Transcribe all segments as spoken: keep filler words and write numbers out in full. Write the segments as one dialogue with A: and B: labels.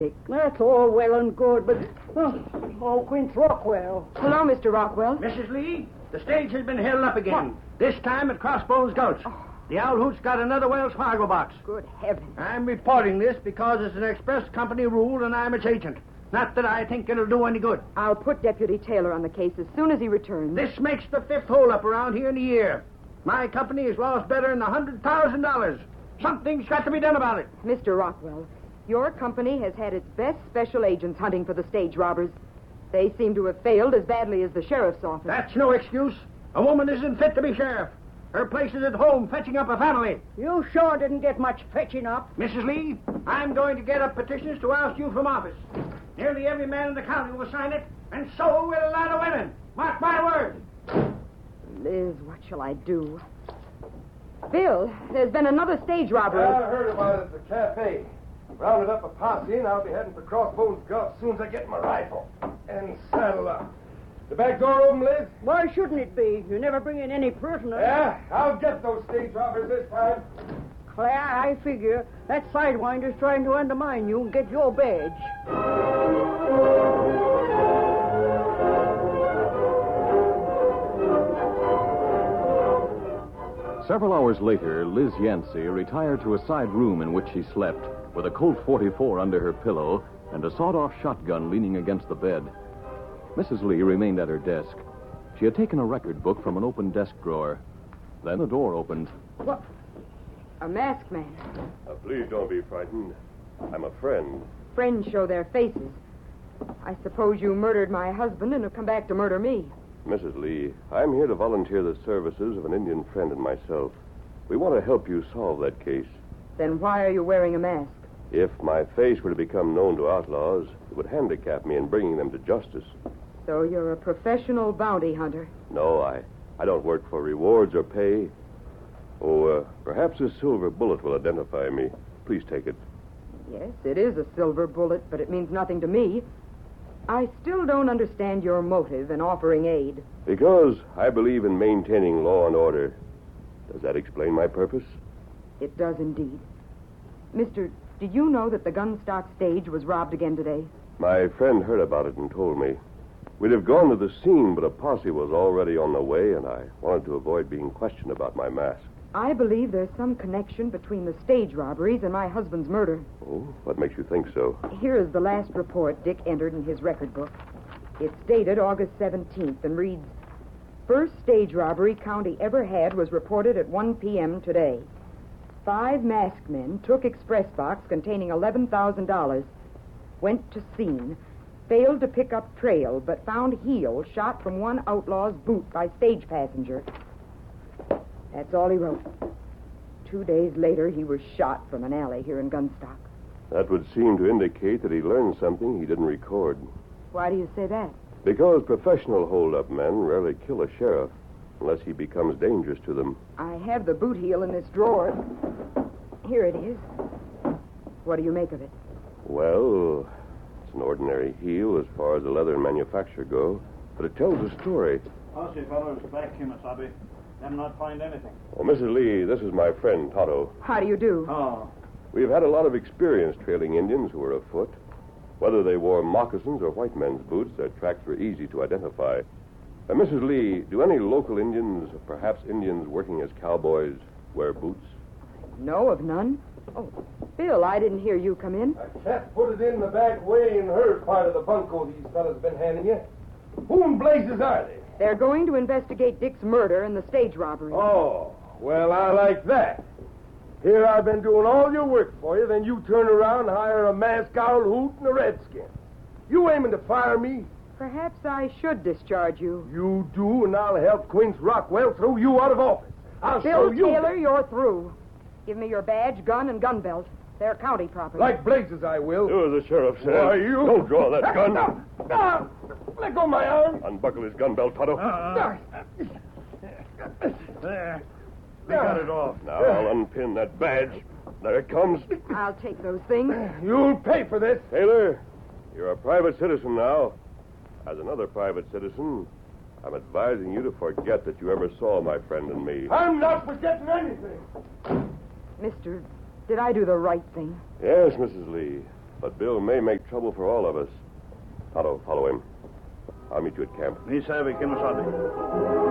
A: Dick.
B: That's all well and good, but... Oh, oh Quince Rockwell.
A: Hello, Mister Rockwell.
C: Missus Lee, the stage has been held up again.
A: What?
C: This time at Crossbones Gulch.
A: Oh.
C: The Owl Hoot's got another Wells Fargo box.
A: Good heavens.
C: I'm reporting this because it's an express company rule and I'm its agent. Not that I think it'll do any good.
A: I'll put Deputy Taylor on the case as soon as he returns.
C: This makes the fifth holdup around here in a year. My company has lost better than one hundred thousand dollars. Something's got to be done about it.
A: Mister Rockwell, your company has had its best special agents hunting for the stage robbers. They seem to have failed as badly as the sheriff's office.
C: That's no excuse. A woman isn't fit to be sheriff. Her place is at home fetching up a family.
B: You sure didn't get much fetching up.
C: Missus Lee, I'm going to get up petitions to oust you from office. Nearly every man in the county will sign it, and so will a lot of women. Mark my words.
A: Liz, what shall I do? Bill, there's been another stage robbery.
D: I heard about it at the cafe. Rounded up a posse, and I'll be heading for Crossbones Gulch as soon as I get my rifle and saddle up. The back door open, Liz?
B: Why shouldn't it be? You never bring in any prisoners.
D: Yeah, I'll get those stage robbers this time.
B: Claire, I figure that sidewinder's trying to undermine you and get your badge.
E: Several hours later, Liz Yancey retired to a side room in which she slept, with a Colt forty-four under her pillow and a sawed-off shotgun leaning against the bed. Missus Lee remained at her desk. She had taken a record book from an open desk drawer. Then the door opened.
A: What? A masked man.
F: Uh, please don't be frightened. I'm a friend.
A: Friends show their faces. I suppose you murdered my husband and have come back to murder me.
F: Missus Lee, I'm here to volunteer the services of an Indian friend and myself. We want to help you solve that case.
A: Then why are you wearing a mask?
F: If my face were to become known to outlaws, it would handicap me in bringing them to justice.
A: So you're a professional bounty hunter.
F: No, I, I don't work for rewards or pay. Oh, uh, perhaps a silver bullet will identify me. Please take it.
A: Yes, it is a silver bullet, but it means nothing to me. I still don't understand your motive in offering aid.
F: Because I believe in maintaining law and order. Does that explain my purpose?
A: It does indeed. Mister, did you know that the Gunstock stage was robbed again today?
F: My friend heard about it and told me. We'd have gone to the scene, but a posse was already on the way, and I wanted to avoid being questioned about my mask.
A: I believe there's some connection between the stage robberies and my husband's murder.
F: Oh, what makes you think so?
A: Here is the last report Dick entered in his record book. It's dated August seventeenth and reads, First stage robbery county ever had was reported at one p.m. today. Five masked men took express box containing eleven thousand dollars, went to scene, failed to pick up trail, but found heel shot from one outlaw's boot by stage passenger. That's all he wrote. Two days later, he was shot from an alley here in Gunstock.
F: That would seem to indicate that he learned something he didn't record.
A: Why do you say that?
F: Because professional hold-up men rarely kill a sheriff unless he becomes dangerous to them.
A: I have the boot heel in this drawer. Here it is. What do you make of it?
F: Well, it's an ordinary heel as far as the leather manufacturer go, but it tells a story.
G: Posse fellows back Kimasabi. Them not find anything.
F: Well, Missus Lee, this is my friend, Tonto.
A: How do you do?
G: Oh.
F: We've had a lot of experience trailing Indians who were afoot. Whether they wore moccasins or white men's boots, their tracks were easy to identify. Uh, Missus Lee, do any local Indians, perhaps Indians working as cowboys, wear boots?
A: No, of none. Oh, Bill, I didn't hear you come in.
D: A cat put it in the back way in her part of the bunco these fellas have been handing you. Who in blazes are they?
A: They're going to investigate Dick's murder and the stage robbery.
D: Oh, well, I like that. Here I've been doing all your work for you, then you turn around and hire a masked owl hoot and a redskin. You aiming to fire me?
A: Perhaps I should discharge you.
D: You do, and I'll help Quince Rockwell throw you out of office. I'll
A: Bill
D: show you.
A: Taylor, you're through. Give me your badge, gun, and gun belt. They're county property.
D: Like blazes, I will.
F: Do as the sheriff says.
D: Why, you...
F: Don't draw that gun.
D: No, no. Let go of my arm.
F: Unbuckle his gun belt, Tonto.
G: Uh-uh. There. We got it off.
F: Now I'll unpin that badge. There it comes.
A: I'll take those things.
D: You'll pay for this.
F: Taylor, you're a private citizen now. As another private citizen, I'm advising you to forget that you ever saw my friend and me.
D: I'm not forgetting anything.
A: Mister, did I do the right thing?
F: Yes, Missus Lee. but Bill may make trouble for all of us. Tonto, follow him. I'll meet you at camp.
G: Me sabe, Kemosabe.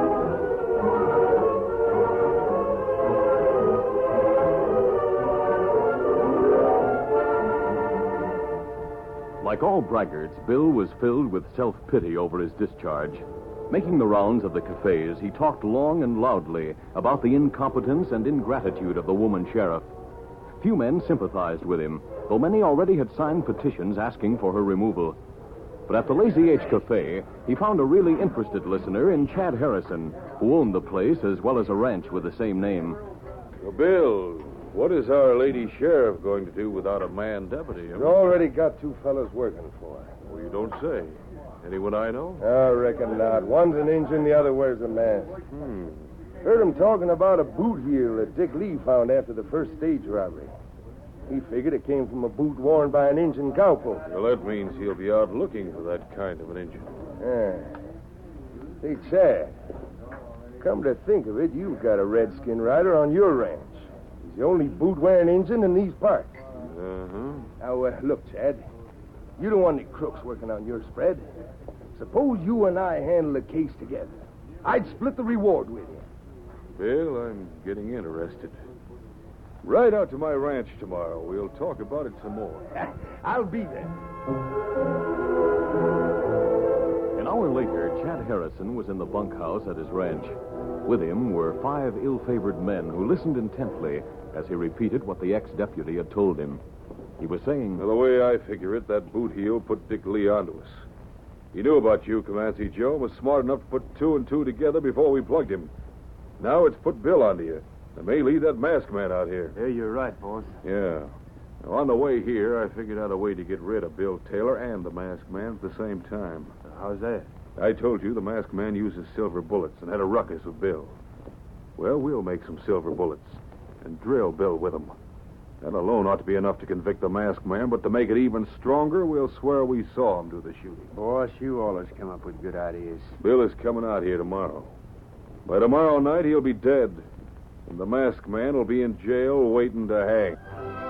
E: Like all braggarts, Bill was filled with self-pity over his discharge. Making the rounds of the cafes, he talked long and loudly about the incompetence and ingratitude of the woman sheriff. Few men sympathized with him, though many already had signed petitions asking for her removal. But at the Lazy H Cafe, he found a really interested listener in Chad Harrison, who owned the place as well as a ranch with the same name.
H: Well, Bill, what is our lady sheriff going to do without a man deputy?
D: We already got two fellas working for her.
H: Well, you don't say. Anyone I know?
D: I reckon not. One's an Injun, the other wears a mask.
H: Hmm.
D: Heard him talking about a boot heel that Dick Lee found after the first stage robbery. He figured it came from a boot worn by an Injun cowpoke.
H: Well, that means he'll be out looking for that kind of an Injun.
D: Yeah. Say, Chad, come to think of it, you've got a redskin rider on your ranch. He's the only boot-wearing Injun in these parts.
H: Uh-huh.
D: Now, uh, look, Chad, you don't want any crooks working on your spread. Suppose you and I handle the case together. I'd split the reward with you.
H: Bill, I'm getting interested. Ride out to my ranch tomorrow. We'll talk about it some more.
D: I'll be there.
E: An hour later, Chad Harrison was in the bunkhouse at his ranch. With him were five ill-favored men who listened intently as he repeated what the ex-deputy had told him. He was saying...
H: Well, the way I figure it, that boot heel put Dick Lee onto us. He knew about you, Comanche Joe, and was smart enough to put two and two together before we plugged him. Now it's put Bill onto you. And may lead that masked man out here.
B: Yeah, you're right, boss.
H: Yeah. Now, on the way here, I figured out a way to get rid of Bill Taylor and the masked man at the same time.
B: How's that?
H: I told you the masked man uses silver bullets and had a ruckus with Bill. Well, we'll make some silver bullets and drill Bill with them. That alone ought to be enough to convict the masked man, but to make it even stronger, we'll swear we saw him do the shooting.
B: Boss, you always come up with good ideas.
H: Bill is coming out here tomorrow. By tomorrow night, he'll be dead. And the masked man will be in jail waiting to hang.